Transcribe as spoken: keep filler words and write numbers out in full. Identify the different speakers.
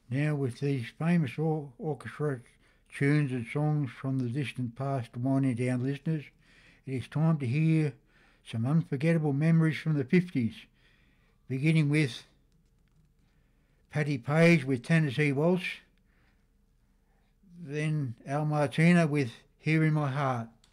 Speaker 1: Now, with these famous or- orchestra tunes and songs from the distant past winding down, listeners, it is time to hear some unforgettable memories from the fifties, beginning with Paddy Page with Tennessee Waltz, then Al Martino with Here in My Heart.